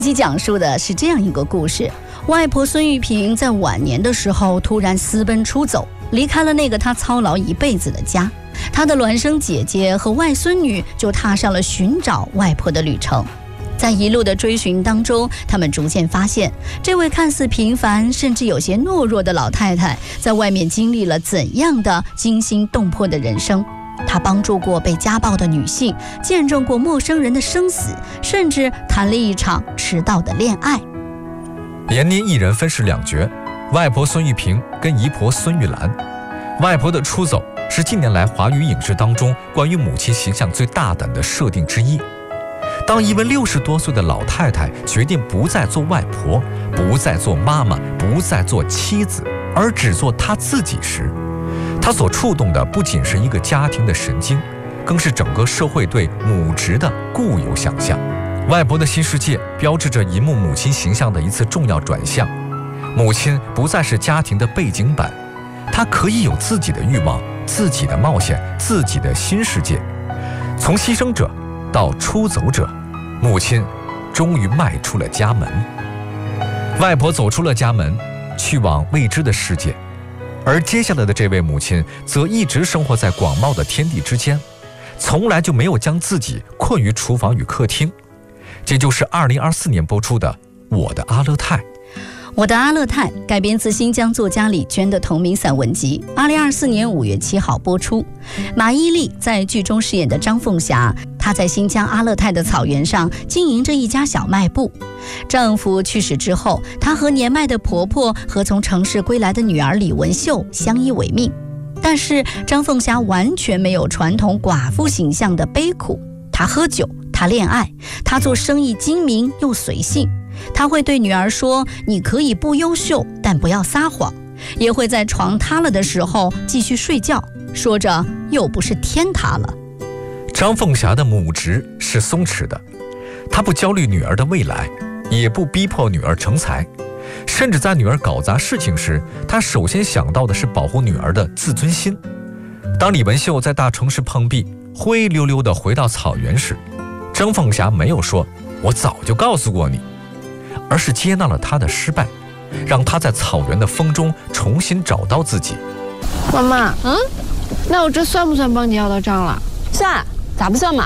其讲述的是这样一个故事：外婆孙玉萍在晚年的时候突然私奔出走，离开了那个她操劳一辈子的家。她的孪生姐姐和外孙女就踏上了寻找外婆的旅程。在一路的追寻当中，他们逐渐发现，这位看似平凡甚至有些懦弱的老太太，在外面经历了怎样的惊心动魄的人生。她帮助过被家暴的女性，见证过陌生人的生死，甚至谈了一场迟到的恋爱。 闫妮一人分饰两角，外婆孙玉萍跟姨婆孙玉兰。外婆的出走是近年来华语影视当中关于母亲形象最大胆的设定之一。当一位60多岁的老太太决定不再做外婆，不再做妈妈，不再做妻子，而只做她自己时，她所触动的不仅是一个家庭的神经，更是整个社会对母职的固有想象。外婆的新世界标志着银幕母亲形象的一次重要转向。母亲不再是家庭的背景板，她可以有自己的欲望，自己的冒险，自己的新世界。从牺牲者到出走者，母亲终于迈出了家门。外婆走出了家门，去往未知的世界，而接下来的这位母亲则一直生活在广袤的天地之间，从来就没有将自己困于厨房与客厅。这就是2024年播出的《我的阿勒泰》。 我的阿勒泰改编自新疆作家李娟的同名散文集，2024年5月7号播出。马伊琍在剧中饰演的张凤霞，她在新疆阿勒泰的草原上经营着一家小卖部。丈夫去世之后，她和年迈的婆婆和从城市归来的女儿李文秀相依为命。但是张凤霞完全没有传统寡妇形象的悲苦，她喝酒，她恋爱，她做生意精明又随性。他会对女儿说，你可以不优秀，但不要撒谎，也会在床塌了的时候继续睡觉，说着又不是天塌了。 张凤霞的母职是松弛的，她不焦虑女儿的未来，也不逼迫女儿成才，甚至在女儿搞砸事情时，她首先想到的是保护女儿的自尊心。当李文秀在大城市碰壁，灰溜溜地回到草原时，张凤霞没有说我早就告诉过你，而是接纳了他的失败，让他在草原的风中重新找到自己。 妈妈，那我这算不算帮你要到账了？ 算，咋不算嘛？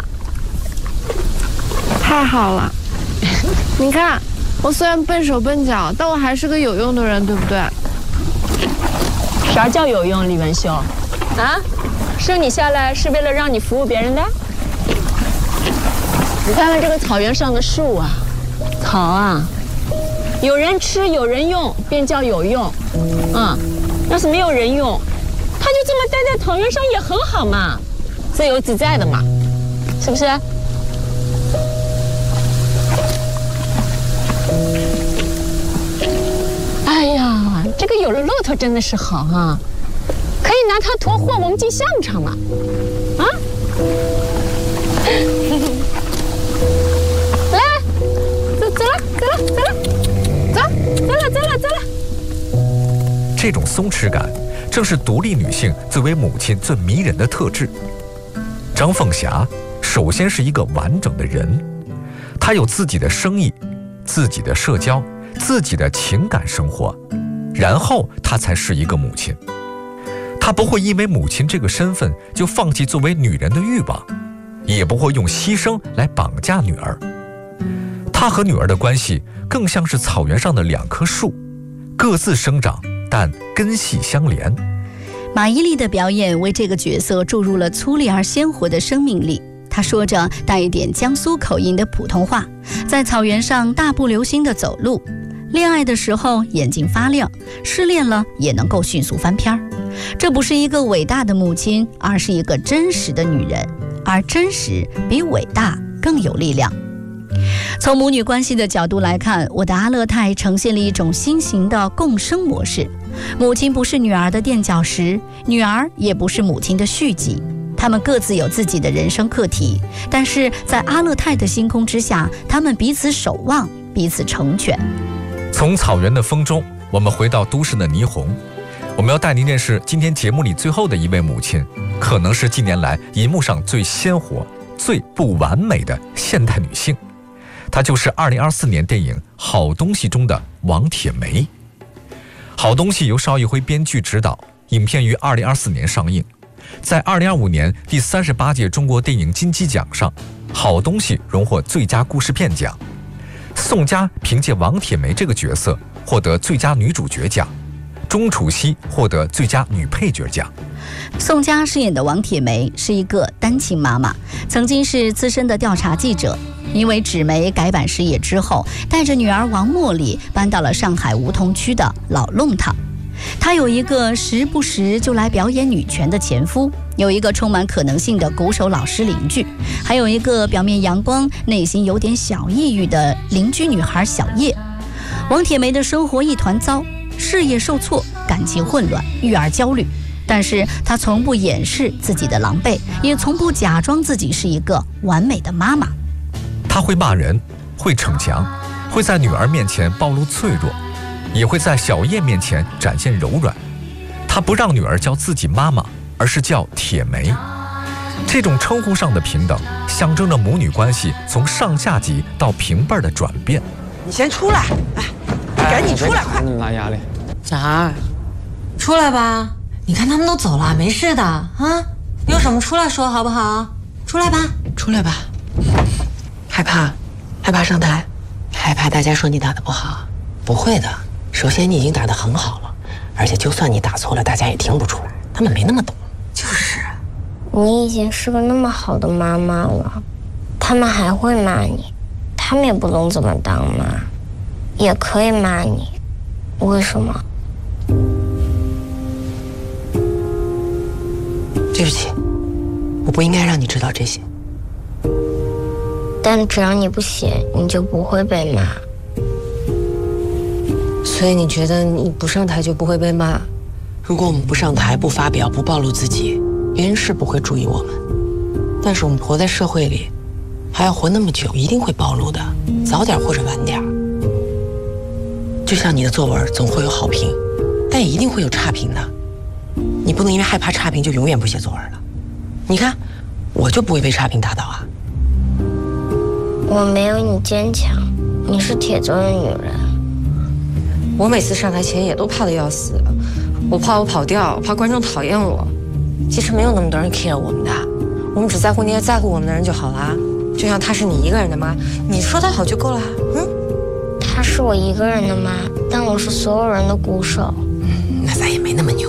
太好了，你看，我虽然笨手笨脚，但我还是个有用的人，对不对？ 啥叫有用，李文秀？啊，生你下来是为了让你服务别人的？你看看这个草原上的树啊，草啊，有人吃有人用便叫有用，要是没有人用，他就这么待在草原上也很好嘛，自由自在的嘛，是不是？哎呀，这个有了骆驼真的是好啊，可以拿它驮货，我们进香肠了，啊？走了。 这种松弛感，正是独立女性作为母亲最迷人的特质。张凤霞首先是一个完整的人，她有自己的生意、自己的社交、自己的情感生活，然后她才是一个母亲。她不会因为母亲这个身份就放弃作为女人的欲望，也不会用牺牲来绑架女儿。她和女儿的关系更像是草原上的两棵树，各自生长，但根系相连。 马伊琍的表演为这个角色注入了粗粝而鲜活的生命力。她说着带一点江苏口音的普通话，在草原上大步流星地走路。恋爱的时候眼睛发亮，失恋了也能够迅速翻篇。这不是一个伟大的母亲，而是一个真实的女人，而真实比伟大更有力量。从母女关系的角度来看，我的阿勒泰呈现了一种新型的共生模式。母亲不是女儿的垫脚石，女儿也不是母亲的续集，她们各自有自己的人生课题，但是在阿勒泰的星空之下，她们彼此守望，彼此成全。 从草原的风中，我们回到都市的霓虹。我们要带您认识今天节目里最后的一位母亲，可能是近年来银幕上最鲜活、最不完美的现代女性。 她就是2024年电影《好东西》中的王铁梅。《好东西》由邵艺辉编剧执导，影片于2024年上映。在2025年第38届中国电影金鸡奖上，《好东西》荣获最佳故事片奖。宋佳凭借王铁梅这个角色获得最佳女主角奖，钟楚曦获得最佳女配角奖。 宋佳饰演的王铁梅是一个单亲妈妈，曾经是资深的调查记者。因为纸媒改版失业之后，带着女儿王茉莉搬到了上海梧桐区的老弄堂。她有一个时不时就来表演女权的前夫，有一个充满可能性的鼓手老师邻居，还有一个表面阳光内心有点小抑郁的邻居女孩小叶。王铁梅的生活一团糟，事业受挫，感情混乱，育儿焦虑，但是她从不掩饰自己的狼狈，也从不假装自己是一个完美的妈妈。 她会骂人，会逞强，会在女儿面前暴露脆弱，也会在小叶面前展现柔软。她不让女儿叫自己妈妈，而是叫铁梅。这种称呼上的平等，象征着母女关系从上下级到平辈的转变。 你先出来，你赶紧出来，快！ 那么大压力， 小孩，出来吧！你看他们都走了，没事的啊。有什么出来说好不好？出来吧， 出来吧。害怕上台，害怕大家说你打得不好。不会的，首先你已经打得很好了，而且就算你打错了，大家也听不出来，他们没那么懂。 就是， 你已经是个那么好的妈妈了，他们还会骂你，他们也不懂怎么当妈，也可以骂你，为什么？ 对不起，我不应该让你知道这些。 但只要你不写，你就不会被骂。 所以你觉得你不上台就不会被骂？ 如果我们不上台、不发表、不暴露自己，别人是不会注意我们。但是我们活在社会里，还要活那么久，一定会暴露的，早点或者晚点。就像你的作文总会有好评，但也一定会有差评的。你不能因为害怕差评就永远不写作文了。你看，我就不会被差评打倒啊。 我没有你坚强，你是铁做的女人。 我每次上台前也都怕得要死，我怕我跑调，怕观众讨厌我。其实没有那么多人 care 我们的，我们只在乎那些在乎我们的人就好啦。就像她是你一个人的妈，你说她好就够了。 她是我一个人的妈，但我是所有人的鼓手。 那咱也没那么牛。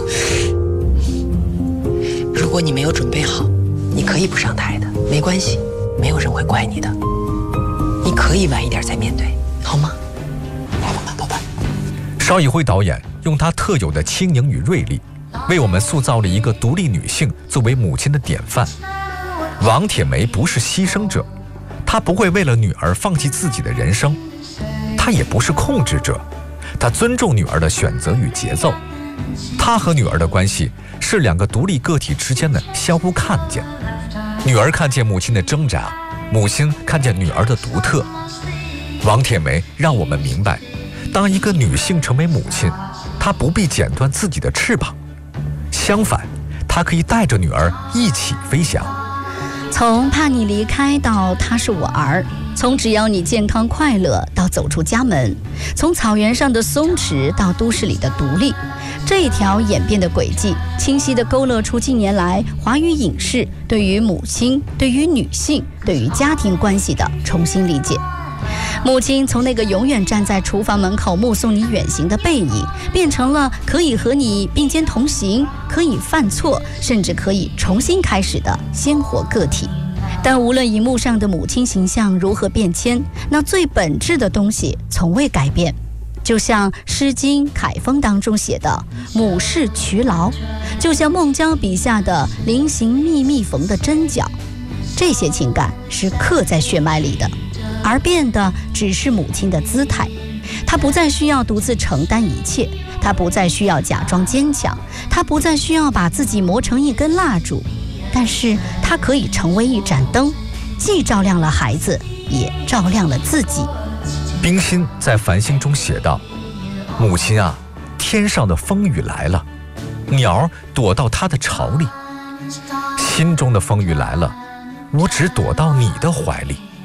如果你没有准备好，你可以不上台的，没关系，没有人会怪你的。你可以晚一点再面对，好吗？来吧，宝贝。 邵艺辉导演用他特有的轻盈与锐利，为我们塑造了一个独立女性作为母亲的典范。王铁梅不是牺牲者，她不会为了女儿放弃自己的人生，她也不是控制者，她尊重女儿的选择与节奏。她和女儿的关系是两个独立个体之间的相互看见，女儿看见母亲的挣扎，母亲看见女儿的独特。王铁梅让我们明白，当一个女性成为母亲，她不必剪断自己的翅膀，相反，她可以带着女儿一起飞翔。 从怕你离开到他是我儿，从只要你健康快乐到走出家门，从草原上的松弛到都市里的独立，这一条演变的轨迹清晰地勾勒出近年来华语影视对于母亲、对于女性、对于家庭关系的重新理解。母亲从那个永远站在厨房门口目送你远行的背影，变成了可以和你并肩同行，可以犯错，甚至可以重新开始的鲜活个体。但无论荧幕上的母亲形象如何变迁，那最本质的东西从未改变。就像《诗经·凯风》当中写的“母事劬劳”，就像孟郊笔下的“临行密密缝”的针脚，这些情感是刻在血脉里的。而变的只是母亲的姿态，她不再需要独自承担一切，她不再需要假装坚强，她不再需要把自己磨成一根蜡烛，但是她可以成为一盏灯，既照亮了孩子，也照亮了自己。 冰心在繁星中写道：母亲啊，天上的风雨来了，鸟躲到它的巢里，心中的风雨来了，我只躲到你的怀里。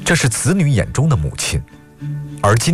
这是子女眼中的母亲。而今